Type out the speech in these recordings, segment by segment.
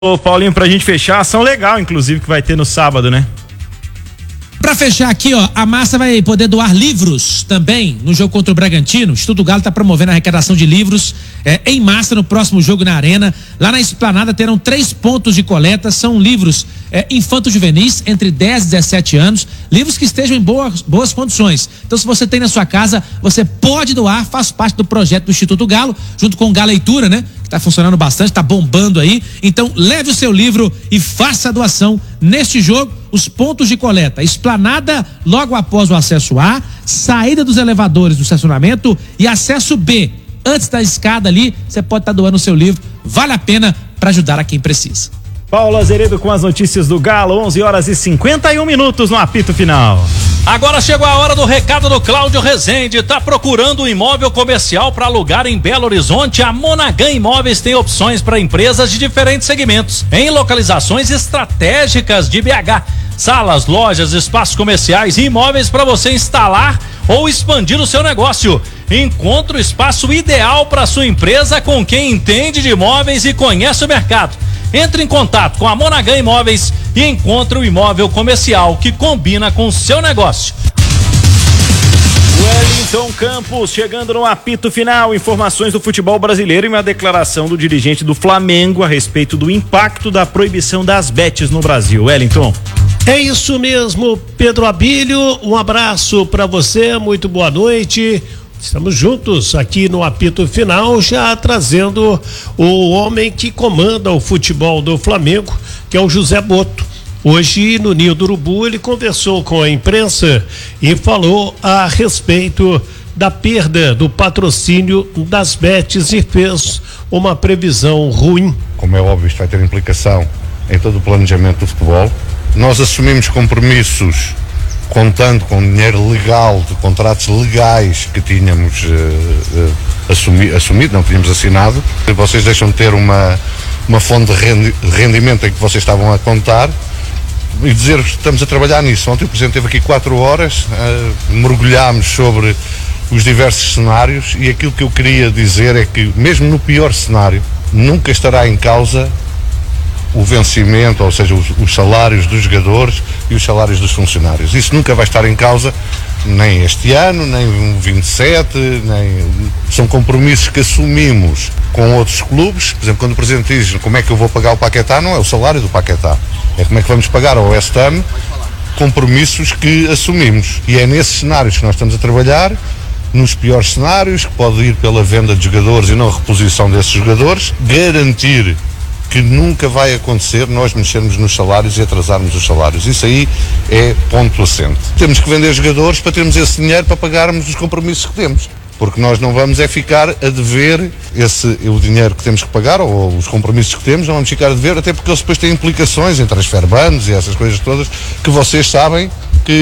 Ô Paulinho, pra gente fechar, ação legal, inclusive, que vai ter no sábado, né? Pra fechar aqui, ó, a Massa vai poder doar livros também no jogo contra o Bragantino. O Instituto Galo tá promovendo a arrecadação de livros em massa no próximo jogo na Arena. Lá na Esplanada terão 3 pontos de coleta. São livros infanto-juvenis entre 10 e 17 anos. Livros que estejam em boas condições. Então, se você tem na sua casa, você pode doar, faz parte do projeto do Instituto Galo, junto com o Galo Leitura, né? Tá funcionando bastante, tá bombando aí. Então, leve o seu livro e faça a doação neste jogo. Os pontos de coleta: Esplanada logo após o acesso A, saída dos elevadores do estacionamento e acesso B. Antes da escada ali, você pode estar doando o seu livro. Vale a pena para ajudar a quem precisa. Paulo Azeredo com as notícias do Galo, 11h51 no apito final. Agora chegou a hora do recado do Cláudio Rezende. Tá procurando um imóvel comercial para alugar em Belo Horizonte? A Monaghan Imóveis tem opções para empresas de diferentes segmentos, em localizações estratégicas de BH. Salas, lojas, espaços comerciais e imóveis para você instalar ou expandir o seu negócio. Encontre o espaço ideal para sua empresa com quem entende de imóveis e conhece o mercado. Entre em contato com a Monaghan Imóveis e encontre o imóvel comercial que combina com o seu negócio. Wellington Campos chegando no apito final. Informações do futebol brasileiro e uma declaração do dirigente do Flamengo a respeito do impacto da proibição das bets no Brasil. Wellington. É isso mesmo, Pedro Abílio. Um abraço para você, muito boa noite. Estamos juntos aqui no apito final, já trazendo o homem que comanda o futebol do Flamengo, que é o José Boto. Hoje, no Ninho do Urubu, ele conversou com a imprensa e falou a respeito da perda do patrocínio das bets e fez uma previsão ruim. Como é óbvio, isto vai ter implicação em todo o planejamento do futebol. Nós assumimos compromissos contando com dinheiro legal, de contratos legais que tínhamos assumido, não tínhamos assinado. Vocês deixam de ter uma fonte de rendimento em que vocês estavam a contar e dizer que estamos a trabalhar nisso. Ontem o Presidente teve aqui 4 horas, mergulhámos sobre os diversos cenários e aquilo que eu queria dizer é que mesmo no pior cenário nunca estará em causa o vencimento, ou seja, os salários dos jogadores e os salários dos funcionários. Isso nunca vai estar em causa, nem este ano, nem o 27, são compromissos que assumimos com outros clubes. Por exemplo, quando o Presidente diz como é que eu vou pagar o Paquetá, não é o salário do Paquetá, é como é que vamos pagar ao West Ham, compromissos que assumimos. E é nesses cenários que nós estamos a trabalhar, nos piores cenários, que pode ir pela venda de jogadores e não a reposição desses jogadores, garantir que nunca vai acontecer nós mexermos nos salários e atrasarmos os salários. Isso aí é ponto assente. Temos que vender jogadores para termos esse dinheiro para pagarmos os compromissos que temos. Porque nós não vamos ficar a dever o dinheiro que temos que pagar ou os compromissos que temos, não vamos ficar a dever, até porque eles depois têm implicações em transfer bans e essas coisas todas que vocês sabem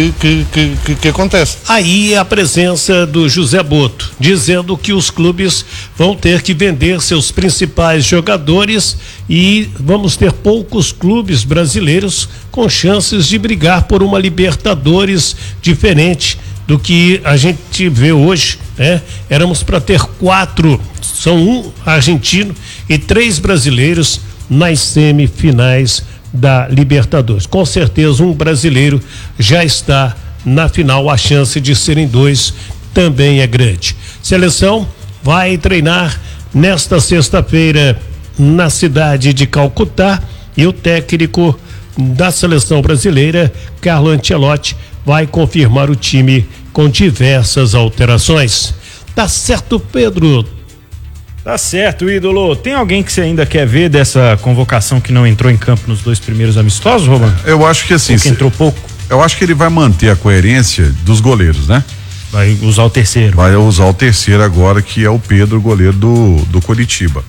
que acontece. Aí a presença do José Boto, dizendo que os clubes vão ter que vender seus principais jogadores e vamos ter poucos clubes brasileiros com chances de brigar por uma Libertadores diferente do que a gente vê hoje, né? Éramos para ter 4, são 1 argentino e 3 brasileiros nas semifinais da Libertadores. Com certeza um brasileiro já está na final, a chance de serem 2 também é grande. Seleção vai treinar nesta sexta-feira na cidade de Calcutá e o técnico da seleção brasileira, Carlo Ancelotti, vai confirmar o time com diversas alterações. Tá certo, Pedro? Tá certo, ídolo. Tem alguém que você ainda quer ver dessa convocação que não entrou em campo nos 2 primeiros amistosos, Romano? Eu acho que assim. Que entrou pouco? Eu acho que ele vai manter a coerência dos goleiros, né? Vai usar o terceiro. Vai usar o terceiro agora, que é o Pedro, goleiro do Coritiba.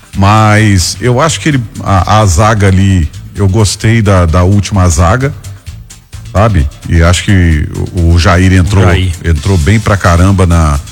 Mas eu acho que a zaga ali, eu gostei da última zaga, sabe? E acho que o Jair entrou bem pra caramba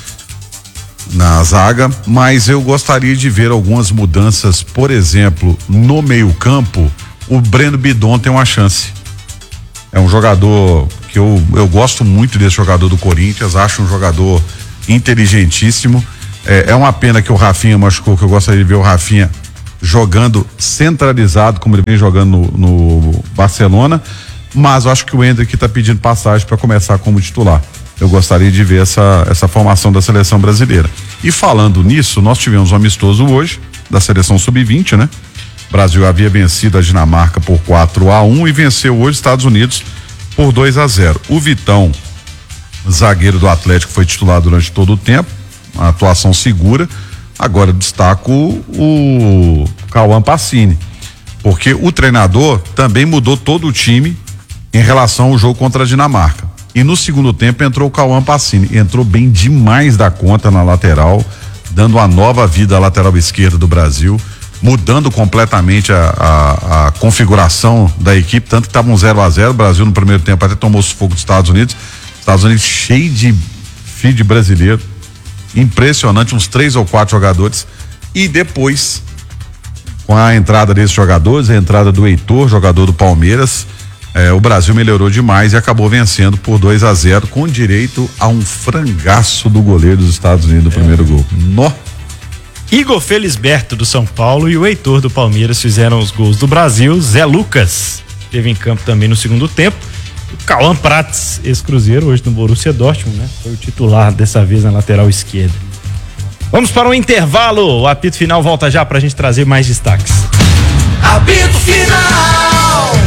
na zaga, mas eu gostaria de ver algumas mudanças. Por exemplo, no meio-campo, o Breno Bidon tem uma chance. É um jogador que eu gosto muito desse jogador do Corinthians, acho um jogador inteligentíssimo. É uma pena que o Rafinha machucou, que eu gostaria de ver o Rafinha jogando centralizado, como ele vem jogando no Barcelona, mas eu acho que o Endrick está pedindo passagem para começar como titular. Eu gostaria de ver essa formação da seleção brasileira. E falando nisso, nós tivemos um amistoso hoje da seleção sub-20, né? O Brasil havia vencido a Dinamarca por 4-1 e venceu hoje os Estados Unidos por 2-0. O Vitão, zagueiro do Atlético, foi titular durante todo o tempo, uma atuação segura. Agora destaco o Cauã Pacini, porque o treinador também mudou todo o time em relação ao jogo contra a Dinamarca. E no segundo tempo entrou o Cauã Pacini, entrou bem demais da conta na lateral, dando uma nova vida à lateral esquerda do Brasil, mudando completamente a configuração da equipe, tanto que estava um 0-0, o Brasil no primeiro tempo até tomou sufoco dos Estados Unidos cheio de filho de brasileiro, impressionante, uns 3 ou 4 jogadores, e depois, com a entrada desses jogadores, a entrada do Heitor, jogador do Palmeiras, o Brasil melhorou demais e acabou vencendo por 2-0, com direito a um frangaço do goleiro dos Estados Unidos no primeiro gol. Igor Felisberto do São Paulo e o Heitor do Palmeiras fizeram os gols do Brasil. Zé Lucas esteve em campo também no segundo tempo. O Cauã Prates, ex-Cruzeiro, hoje no Borussia Dortmund, né? Foi o titular dessa vez na lateral esquerda. Vamos para um intervalo. O apito final volta já pra gente trazer mais destaques. Apito final!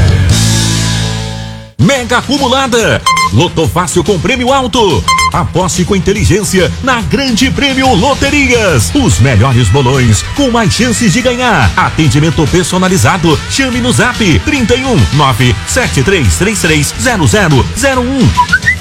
Mega acumulada. Loto fácil com prêmio alto. Aposte com inteligência na Grande Prêmio Loterias. Os melhores bolões com mais chances de ganhar. Atendimento personalizado. Chame no Zap 31 97333 0001.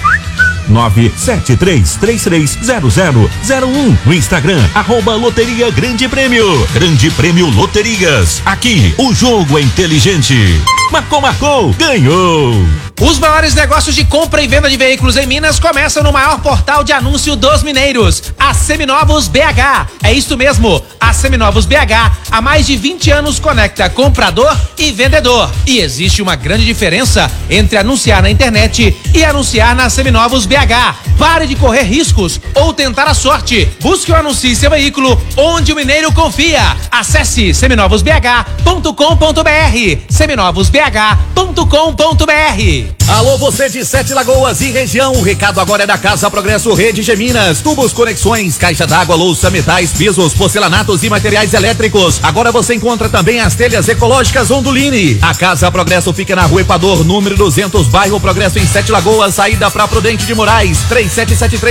973330001. No Instagram, @Loteria Grande Prêmio. Grande Prêmio Loterias. Aqui, o jogo é inteligente. Marcou, ganhou! Os maiores negócios de compra e venda de veículos em Minas começam no maior portal de anúncio dos mineiros, a Seminovos BH. É isso mesmo, a Seminovos BH há mais de 20 anos conecta comprador e vendedor. E existe uma grande diferença entre anunciar na internet e anunciar na Seminovos BH. Pare de correr riscos ou tentar a sorte. Busque ou anuncie seu veículo onde o mineiro confia. Acesse seminovosbh.com.br. seminovosbh.com.br. Alô, você de Sete Lagoas e região, o recado agora é da Casa Progresso Rede Geminas. Tubos, conexões, caixa d'água, louça, metais, pisos, porcelanatos e materiais elétricos. Agora você encontra também as telhas ecológicas Ondulini. A Casa Progresso fica na Rua Equador, número 200, bairro Progresso, em Sete Lagoas, saída para Prudente de Moraes, 3773